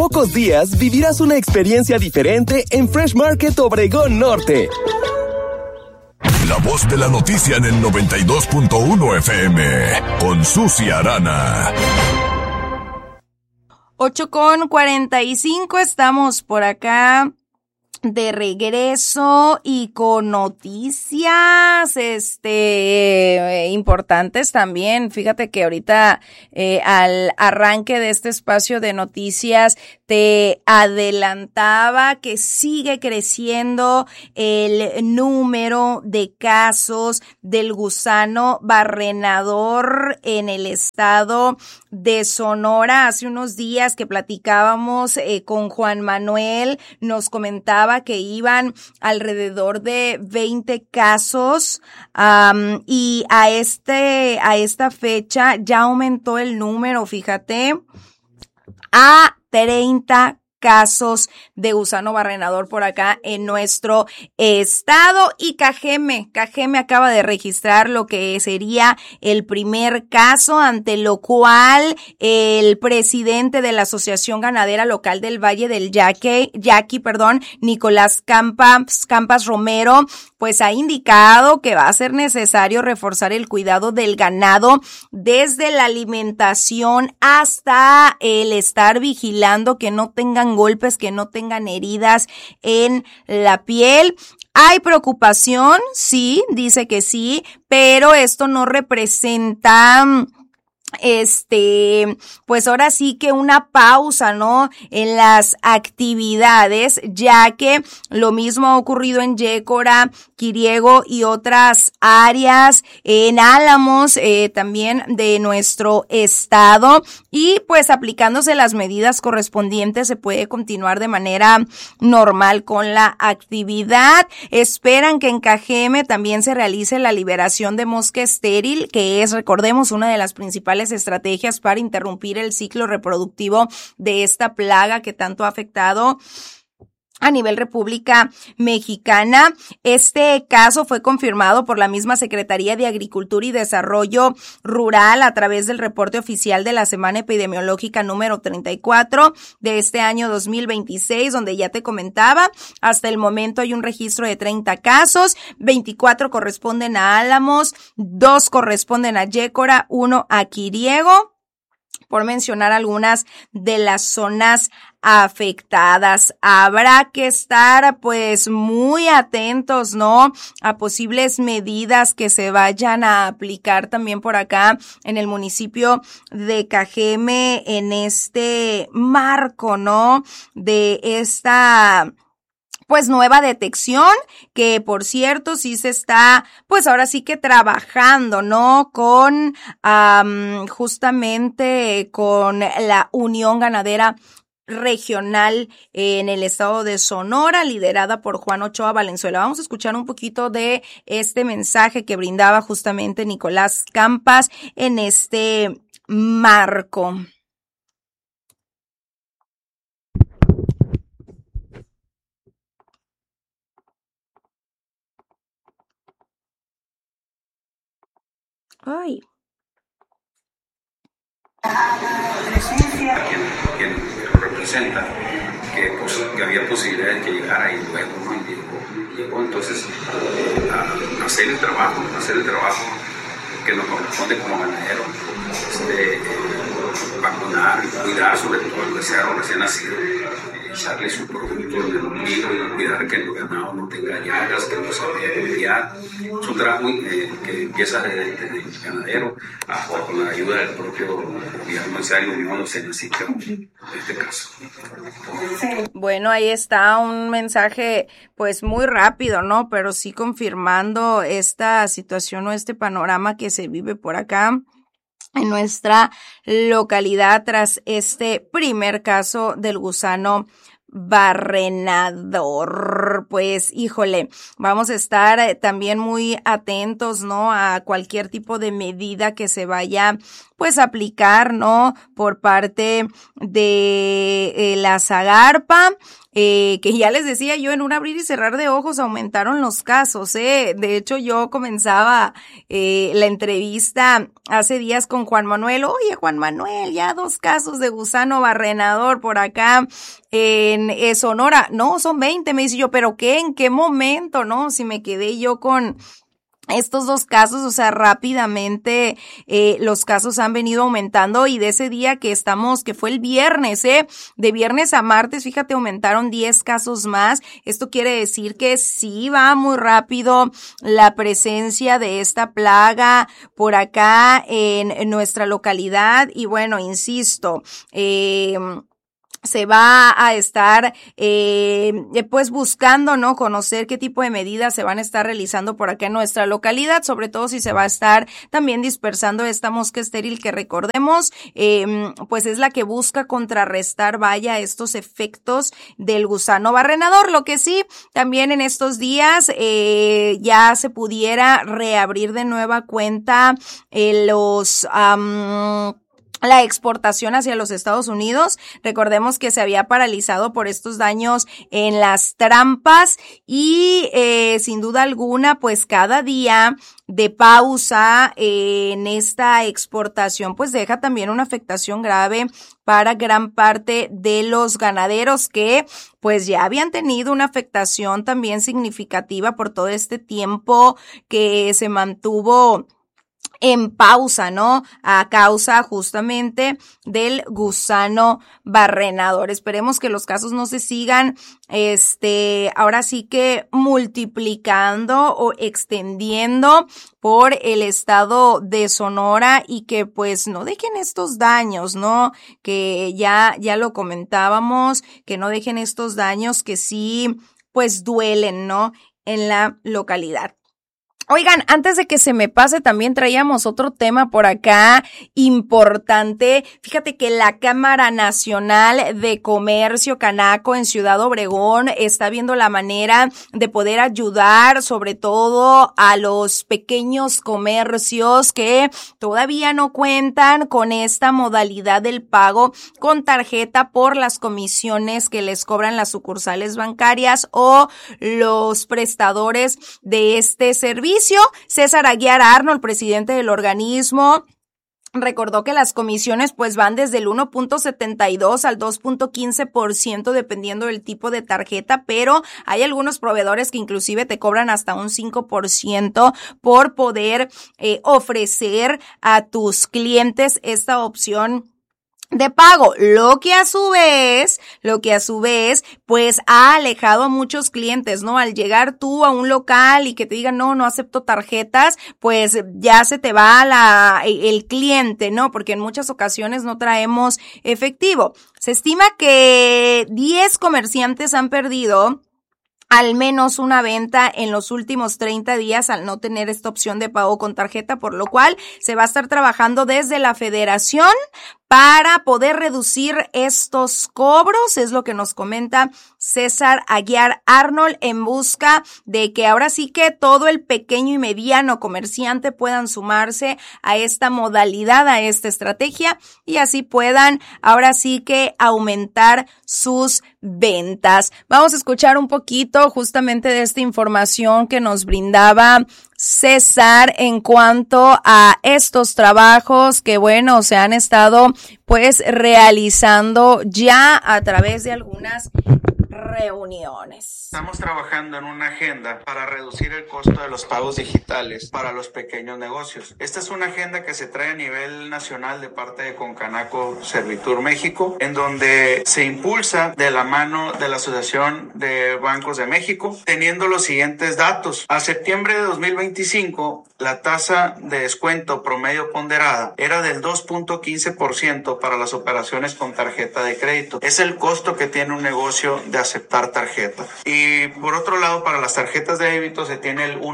pocos días vivirás una experiencia diferente en Fresh Market Obregón Norte. La voz de la noticia en el 92.1 FM, con Susi Arana. 8:45, estamos por acá de regreso y con noticias importantes también. Fíjate que ahorita al arranque de este espacio de noticias te adelantaba que sigue creciendo el número de casos del gusano barrenador en el estado de Sonora. Hace unos días que platicábamos con Juan Manuel, nos comentaba que iban alrededor de 20 casos y a esta fecha ya aumentó el número, fíjate, a 30 casos de gusano barrenador por acá en nuestro estado. Y Cajeme acaba de registrar lo que sería el primer caso, ante lo cual el presidente de la Asociación Ganadera Local del Valle del Yaqui, Nicolás Campas Romero, pues ha indicado que va a ser necesario reforzar el cuidado del ganado desde la alimentación hasta el estar vigilando que no tengan golpes, que no tengan heridas en la piel. ¿Hay preocupación? Sí, dice que sí, pero esto no representa pues ahora sí que una pausa, ¿no?, en las actividades, ya que lo mismo ha ocurrido en Yécora, Quiriego y otras áreas, en Álamos, también de nuestro estado, y pues aplicándose las medidas correspondientes se puede continuar de manera normal con la actividad. Esperan que en Cajeme también se realice la liberación de mosca estéril, que es, recordemos, una de las principales estrategias para interrumpir el ciclo reproductivo de esta plaga que tanto ha afectado a nivel República Mexicana. Este caso fue confirmado por la misma Secretaría de Agricultura y Desarrollo Rural a través del reporte oficial de la Semana Epidemiológica número 34 de este año 2026, donde ya te comentaba, hasta el momento hay un registro de 30 casos, 24 corresponden a Álamos, 2 corresponden a Yécora, 1 a Quiriego, por mencionar algunas de las zonas afectadas. Habrá que estar pues muy atentos, ¿no?, a posibles medidas que se vayan a aplicar también por acá en el municipio de Cajeme en este marco, ¿no?, de esta pues nueva detección, que por cierto sí se está pues ahora sí que trabajando, ¿no?, con justamente con la Unión Ganadera Regional en el estado de Sonora, liderada por Juan Ochoa Valenzuela. Vamos a escuchar un poquito de este mensaje que brindaba justamente Nicolás Campas en este marco. Ay. Quien lo representa, que había posibilidades de que llegara, y luego no llegó entonces a hacer el trabajo que nos corresponde como ganadero, vacunar, cuidar sobre todo el becerro recién nacido, echarle su producto en el ombligo y cuidar que el ganado no tenga llagas, que no se vaya a enviar. Es un trabajo que empieza desde el ganadero hasta con la ayuda del propio gobierno, sea el unión, se necesita en este caso. Bueno, ahí está un mensaje pues muy rápido, ¿no?, pero sí confirmando esta situación o este panorama que se vive por acá en nuestra localidad tras este primer caso del gusano barrenador. Pues híjole, vamos a estar también muy atentos, ¿no?, a cualquier tipo de medida que se vaya pues aplicar, ¿no? Por parte de la Zagarpa. Que ya les decía yo, en un abrir y cerrar de ojos aumentaron los casos, De hecho, yo comenzaba la entrevista hace días con Juan Manuel. Oye, Juan Manuel, ya 2 casos de gusano barrenador por acá en Sonora. No, son 20, me dice yo, ¿pero qué? ¿En qué momento? No, si me quedé yo con estos 2 casos, o sea, rápidamente los casos han venido aumentando, y de ese día que fue el viernes, de viernes a martes, fíjate, aumentaron 10 casos más. Esto quiere decir que sí va muy rápido la presencia de esta plaga por acá en nuestra localidad, y bueno, insisto, se va a estar pues buscando, ¿no? Conocer qué tipo de medidas se van a estar realizando por acá en nuestra localidad, sobre todo si se va a estar también dispersando esta mosca estéril que, recordemos, pues es la que busca contrarrestar, vaya, estos efectos del gusano barrenador. Lo que sí, también en estos días ya se pudiera reabrir de nueva cuenta la exportación hacia los Estados Unidos. Recordemos que se había paralizado por estos daños en las trampas, y sin duda alguna, pues cada día de pausa en esta exportación pues deja también una afectación grave para gran parte de los ganaderos, que pues ya habían tenido una afectación también significativa por todo este tiempo que se mantuvo en pausa, ¿no? A causa justamente del gusano barrenador. Esperemos que los casos no se sigan, ahora sí que multiplicando o extendiendo por el estado de Sonora, y que pues no dejen estos daños, ¿no? Que ya lo comentábamos, que no dejen estos daños que sí, pues duelen, ¿no? En la localidad. Oigan, antes de que se me pase, también traíamos otro tema por acá importante. Fíjate que la Cámara Nacional de Comercio Canaco en Ciudad Obregón está viendo la manera de poder ayudar sobre todo a los pequeños comercios que todavía no cuentan con esta modalidad del pago con tarjeta por las comisiones que les cobran las sucursales bancarias o los prestadores de este servicio. César Aguiar Arnold, presidente del organismo, recordó que las comisiones pues van desde el 1.72 al 2.15% dependiendo del tipo de tarjeta, pero hay algunos proveedores que inclusive te cobran hasta un 5% por poder ofrecer a tus clientes esta opción de pago, lo que a su vez, pues ha alejado a muchos clientes, ¿no? Al llegar tú a un local y que te digan, no acepto tarjetas, pues ya se te va el cliente, ¿no? Porque en muchas ocasiones no traemos efectivo. Se estima que 10 comerciantes han perdido al menos una venta en los últimos 30 días al no tener esta opción de pago con tarjeta, por lo cual se va a estar trabajando desde la federación para poder reducir estos cobros, es lo que nos comenta César Aguiar Arnold, en busca de que ahora sí que todo el pequeño y mediano comerciante puedan sumarse a esta modalidad, a esta estrategia, y así puedan ahora sí que aumentar sus ventas. Vamos a escuchar un poquito justamente de esta información que nos brindaba César en cuanto a estos trabajos que, bueno, se han estado pues realizando ya a través de algunas reuniones. Estamos trabajando en una agenda para reducir el costo de los pagos digitales para los pequeños negocios. Esta es una agenda que se trae a nivel nacional de parte de Concanaco Servitur México, en donde se impulsa de la mano de la Asociación de Bancos de México, teniendo los siguientes datos. A septiembre de 2025, la tasa de descuento promedio ponderada era del 2.15% para las operaciones con tarjeta de crédito. Es el costo que tiene un negocio de aceptar tarjeta. Y por otro lado, para las tarjetas de débito se tiene el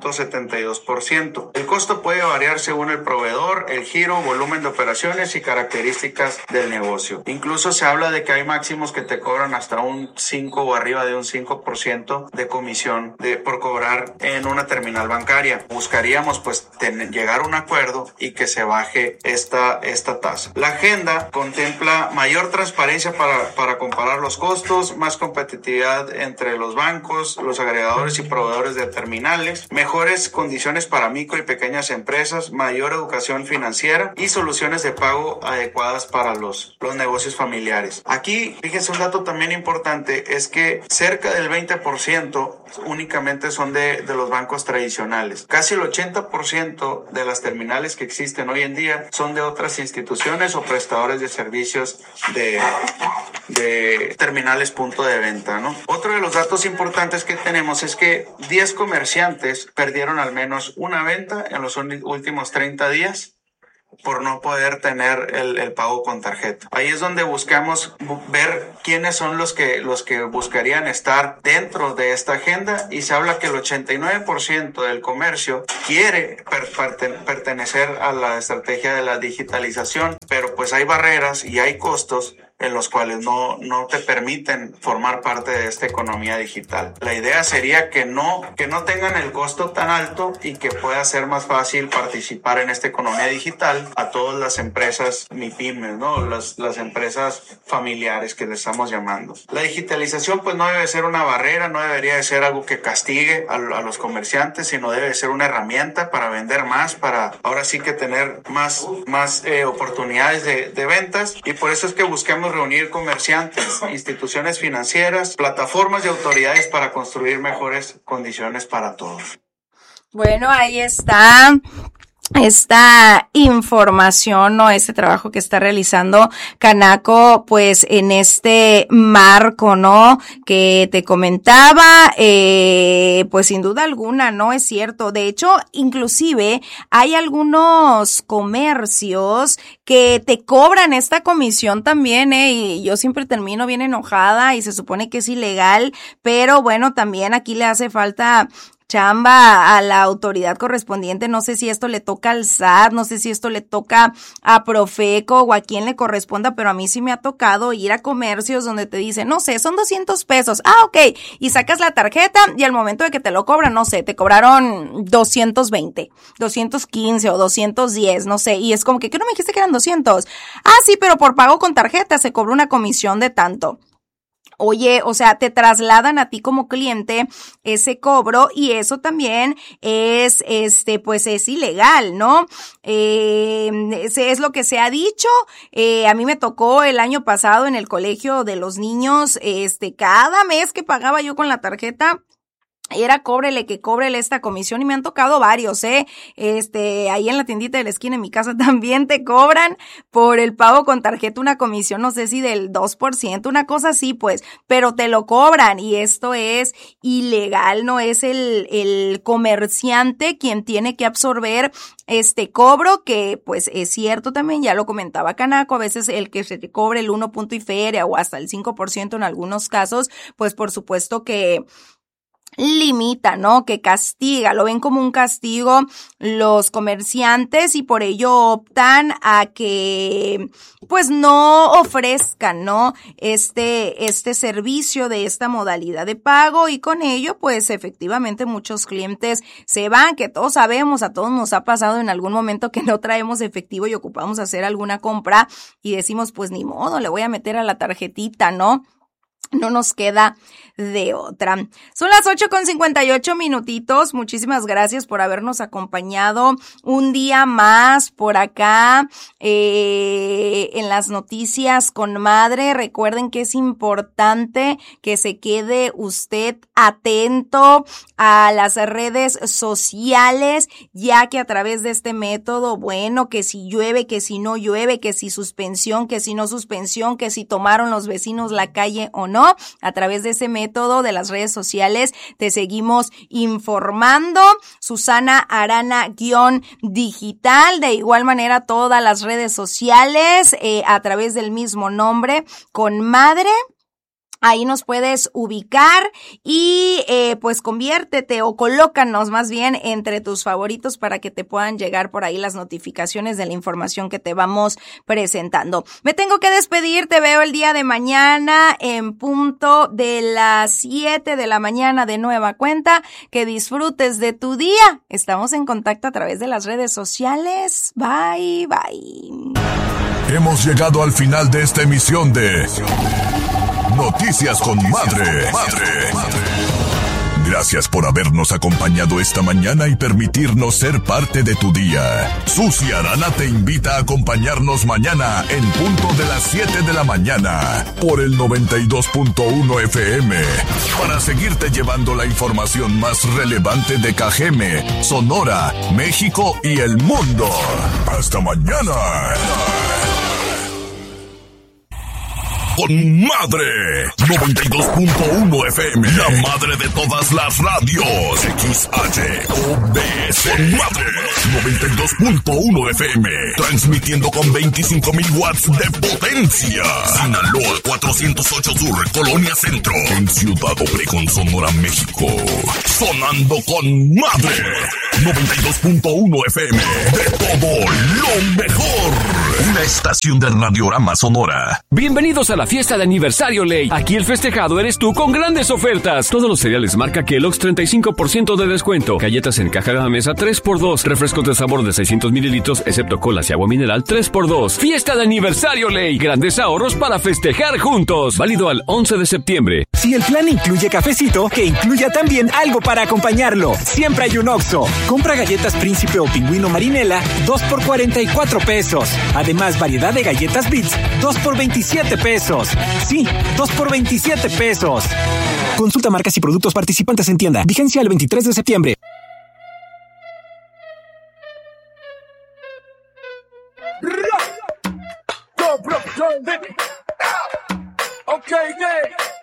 1.72%. El costo puede variar según el proveedor, el giro, volumen de operaciones y características del negocio. Incluso se habla de que hay máximos que te cobran hasta un 5 o arriba de un 5% de comisión por cobrar en una terminal bancaria. Buscaría queríamos pues llegar a un acuerdo y que se baje esta tasa. La agenda contempla mayor transparencia para comparar los costos, más competitividad entre los bancos, los agregadores y proveedores de terminales, mejores condiciones para micro y pequeñas empresas, mayor educación financiera y soluciones de pago adecuadas para los negocios familiares. Aquí, fíjense, un dato también importante es que cerca del 20% únicamente son de los bancos tradicionales. Casi el 80% de las terminales que existen hoy en día son de otras instituciones o prestadores de servicios de terminales punto de venta, ¿no? Otro de los datos importantes que tenemos es que 10 comerciantes perdieron al menos una venta en los últimos 30 días por no poder tener el pago con tarjeta. Ahí es donde buscamos ver quiénes son los que buscarían estar dentro de esta agenda, y se habla que el 89% del comercio quiere pertenecer a la estrategia de la digitalización, pero pues hay barreras y hay costos en los cuales no te permiten formar parte de esta economía digital. La idea sería que no tengan el costo tan alto y que pueda ser más fácil participar en esta economía digital a todas las empresas MIPYMES, ¿no? Las empresas familiares que le estamos llamando. La digitalización pues no debe ser una barrera, no debería de ser algo que castigue a los comerciantes, sino debe ser una herramienta para vender más, para ahora sí que tener más oportunidades de ventas, y por eso es que buscamos reunir comerciantes, instituciones financieras, plataformas y autoridades para construir mejores condiciones para todos. Bueno, ahí está esta información, ¿no? Este trabajo que está realizando Canaco, pues en este marco, ¿no? Que te comentaba, pues sin duda alguna, ¿no? Es cierto. De hecho, inclusive hay algunos comercios que te cobran esta comisión también, y yo siempre termino bien enojada y se supone que es ilegal, pero bueno, también aquí le hace falta chamba a la autoridad correspondiente. No sé si esto le toca al SAT, no sé si esto le toca a Profeco o a quien le corresponda, pero a mí sí me ha tocado ir a comercios donde te dicen, no sé, son 200 pesos. Ah, ok. Y sacas la tarjeta y al momento de que te lo cobran, no sé, te cobraron 220, 215 o 210, no sé. Y es como que, ¿qué no me dijiste que eran 200? Ah, sí, pero por pago con tarjeta se cobra una comisión de tanto. Oye, o sea, te trasladan a ti como cliente ese cobro, y eso también es, pues es ilegal, ¿no? Es lo que se ha dicho. A mí me tocó el año pasado en el colegio de los niños, cada mes que pagaba yo con la tarjeta, era cóbrele esta comisión, y me han tocado varios, ahí en la tiendita de la esquina en mi casa también te cobran por el pago con tarjeta una comisión, no sé si del 2%, una cosa así pues, pero te lo cobran, y esto es ilegal, no es el comerciante quien tiene que absorber este cobro, que pues es cierto también, ya lo comentaba Canaco, a veces el que se te cobre el 1 punto y feria o hasta el 5% en algunos casos, pues por supuesto que limita, ¿no? Que castiga, lo ven como un castigo los comerciantes, y por ello optan a que pues no ofrezcan, ¿no? Este servicio de esta modalidad de pago, y con ello pues efectivamente muchos clientes se van, que todos sabemos, a todos nos ha pasado en algún momento que no traemos efectivo y ocupamos hacer alguna compra y decimos pues ni modo, le voy a meter a la tarjetita, ¿no? No nos queda de otra. Son las 8:58 minutitos. Muchísimas gracias por habernos acompañado un día más por acá en las noticias con Madre. Recuerden que es importante que se quede usted atento a las redes sociales, ya que a través de este método, bueno, que si llueve, que si no llueve, que si suspensión, que si no suspensión, que si tomaron los vecinos la calle o no, a través de ese método de las redes sociales te seguimos informando. Susana Arana _digital, de igual manera todas las redes sociales a través del mismo nombre, con Madre. Ahí nos puedes ubicar y pues conviértete o colócanos más bien entre tus favoritos para que te puedan llegar por ahí las notificaciones de la información que te vamos presentando. Me tengo que despedir, te veo el día de mañana en punto de las 7 de la mañana de nueva cuenta. Que disfrutes de tu día. Estamos en contacto a través de las redes sociales. Bye, bye. Hemos llegado al final de esta emisión de Noticias con Madre. Gracias por habernos acompañado esta mañana y permitirnos ser parte de tu día. Susi Arana te invita a acompañarnos mañana en punto de las 7 de la mañana por el 92.1 FM para seguirte llevando la información más relevante de Cajeme, Sonora, México y el mundo. ¡Hasta mañana! Con Madre 92.1 FM, la madre de todas las radios. XHOBS con Madre 92.1 FM, transmitiendo con 25,000 watts de potencia. Sinaloa 408 Sur, Colonia Centro, en Ciudad Obregón, Sonora, México. Sonando con Madre 92.1 FM, de todo lo mejor. Una estación de Radiorama Sonora. Bienvenidos a la fiesta de aniversario Ley. Aquí el festejado eres tú con grandes ofertas. Todos los cereales marca Kellogg's 35% de descuento. Galletas en caja de mesa 3x2. Refrescos de sabor de 600 mililitros, excepto colas y agua mineral 3x2. Fiesta de aniversario Ley. Grandes ahorros para festejar juntos. Válido al 11 de septiembre. Si el plan incluye cafecito, que incluya también algo para acompañarlo. Siempre hay un Oxxo. Compra galletas Príncipe o Pingüino Marinela, 2 por 44 pesos. Además, variedad de galletas Beats, 2 por 27 pesos. Sí, 2 por 27 pesos. Consulta marcas y productos participantes en tienda. Vigencia el 23 de septiembre. Okay,